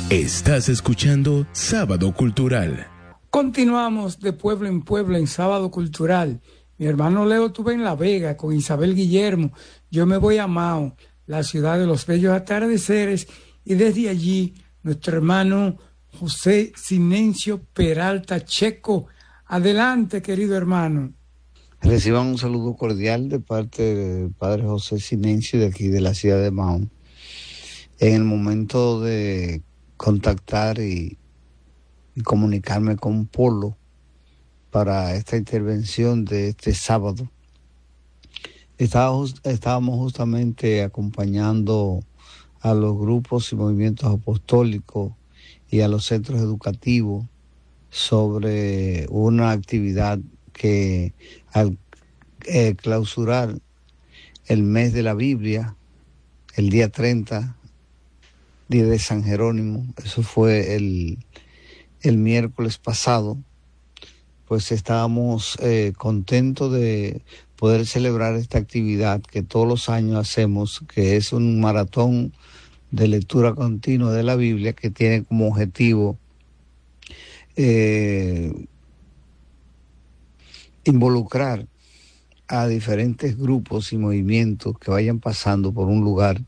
Estás escuchando Sábado Cultural. Continuamos de pueblo en Sábado Cultural. Mi hermano Leo estuvo en La Vega con Isabel Guillermo. Yo me voy a Mao, la ciudad de los bellos atardeceres, y desde allí nuestro hermano José Sinencio Peralta Checo. Adelante, querido hermano. Reciban un saludo cordial de parte del padre José Sinencio de aquí de la ciudad de Mao. En el momento de contactar y comunicarme con Polo para esta intervención de este sábado, estábamos justamente acompañando a los grupos y movimientos apostólicos y a los centros educativos sobre una actividad que al clausurar el mes de la Biblia, el día 30, día de San Jerónimo, eso fue el miércoles pasado, pues estábamos contentos de poder celebrar esta actividad que todos los años hacemos, que es un maratón de lectura continua de la Biblia que tiene como objetivo involucrar a diferentes grupos y movimientos que vayan pasando por un lugar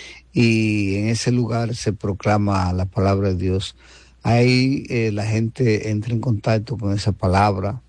y en ese lugar se proclama la palabra de Dios. Ahí la gente entra en contacto con esa palabra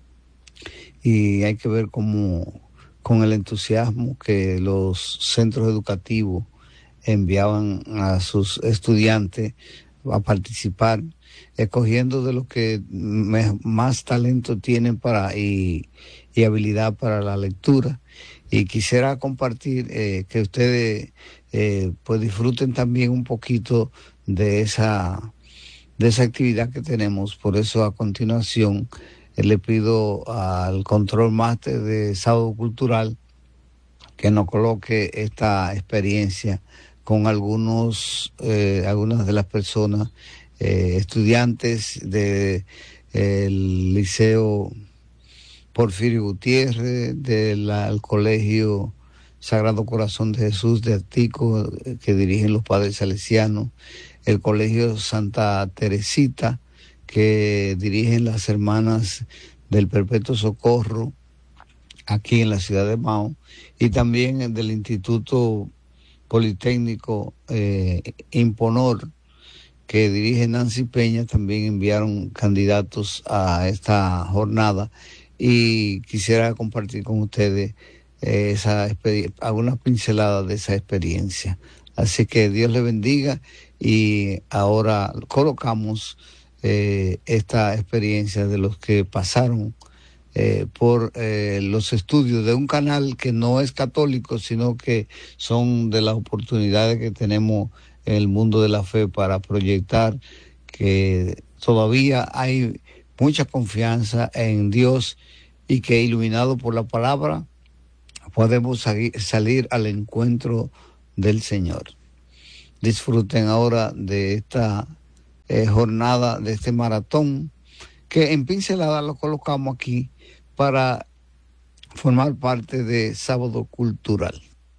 y hay que ver cómo con el entusiasmo que los centros educativos enviaban a sus estudiantes a participar, escogiendo de los que más talento tienen y habilidad para la lectura. Y quisiera compartir que ustedes pues disfruten también un poquito de esa actividad que tenemos. Por eso a continuación le pido al Control Máster de Sábado Cultural que nos coloque esta experiencia con algunas de las personas, estudiantes del Liceo Porfirio Gutiérrez, del Colegio Sagrado Corazón de Jesús de Atico, que dirigen los padres salesianos, el Colegio Santa Teresita, que dirigen las hermanas del Perpetuo Socorro, aquí en la ciudad de Mao, y también del Instituto Politécnico Imponor, que dirige Nancy Peña. También enviaron candidatos a esta jornada y quisiera compartir con ustedes algunas pinceladas de esa experiencia. Así que Dios le bendiga y ahora colocamos esta experiencia de los que pasaron por los estudios de un canal que no es católico, sino que son de las oportunidades que tenemos en el mundo de la fe para proyectar que todavía hay mucha confianza en Dios y que iluminado por la palabra podemos salir al encuentro del Señor. Disfruten ahora de esta jornada, de este maratón, que en pincelada lo colocamos aquí para formar parte de Sábado Cultural.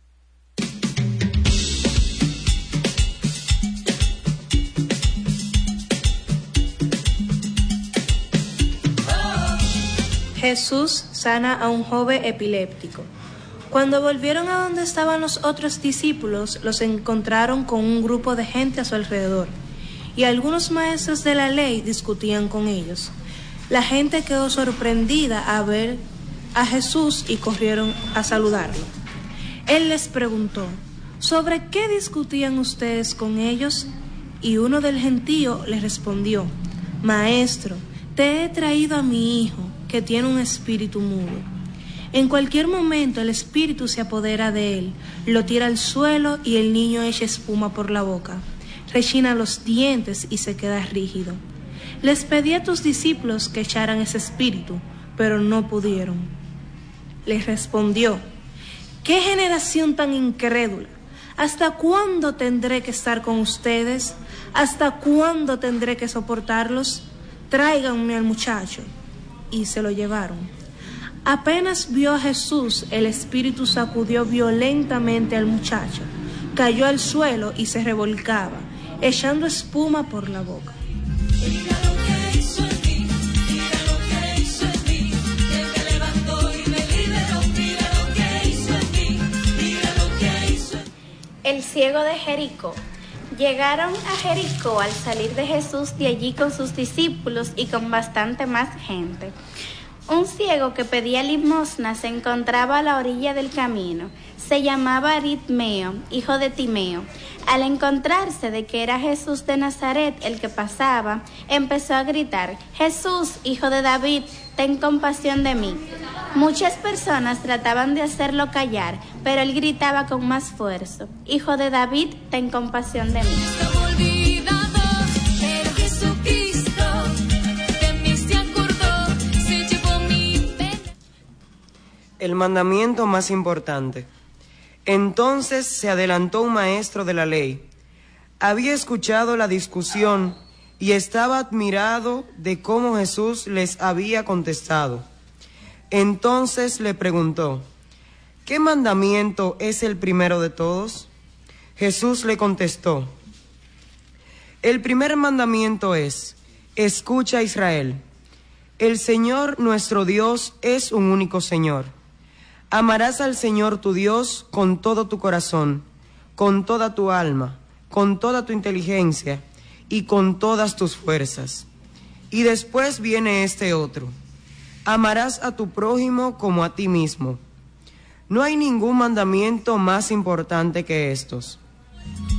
Jesús sana a un joven epiléptico. Cuando volvieron a donde estaban los otros discípulos, los encontraron con un grupo de gente a su alrededor, y algunos maestros de la ley discutían con ellos. La gente quedó sorprendida a ver a Jesús y corrieron a saludarlo. Él les preguntó: ¿sobre qué discutían ustedes con ellos? Y uno del gentío le respondió: Maestro, te he traído a mi hijo, que tiene un espíritu mudo. En cualquier momento el espíritu se apodera de él, lo tira al suelo y el niño echa espuma por la boca, rechina los dientes y se queda rígido. Les pedí a tus discípulos que echaran ese espíritu, pero no pudieron. Les respondió: ¿qué generación tan incrédula? ¿Hasta cuándo tendré que estar con ustedes? ¿Hasta cuándo tendré que soportarlos? Tráiganme al muchacho. Y se lo llevaron. Apenas vio a Jesús, el espíritu sacudió violentamente al muchacho, cayó al suelo y se revolcaba, echando espuma por la boca. Mira lo que hizo en mí, mira lo que hizo en mí, Él me levantó y me liberó. Mira lo que hizo en mí, mira lo que hizo en mí. El ciego de Jericó. Llegaron a Jericó al salir de Jesús de allí con sus discípulos y con bastante más gente. Un ciego que pedía limosna se encontraba a la orilla del camino. Se llamaba Aritmeo, hijo de Timeo. Al encontrarse de que era Jesús de Nazaret el que pasaba, empezó a gritar: Jesús, hijo de David, ten compasión de mí. Muchas personas trataban de hacerlo callar, pero él gritaba con más fuerza: Hijo de David, ten compasión de mí. Estaba olvidado, pero Jesucristo de mí se acordó, se llevó mi pena. El mandamiento más importante. Entonces se adelantó un maestro de la ley. Había escuchado la discusión y estaba admirado de cómo Jesús les había contestado. Entonces le preguntó: ¿qué mandamiento es el primero de todos? Jesús le contestó: el primer mandamiento es: escucha, Israel, el Señor nuestro Dios es un único Señor. Amarás al Señor tu Dios con todo tu corazón, con toda tu alma, con toda tu inteligencia y con todas tus fuerzas. Y después viene este otro: amarás a tu prójimo como a ti mismo. No hay ningún mandamiento más importante que estos.